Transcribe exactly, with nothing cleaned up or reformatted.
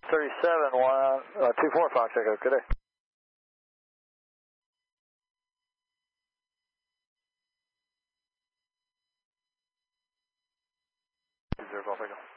thirty-seven, one, uh, two four, Fox Echo, good day. Zero, Golf Echo.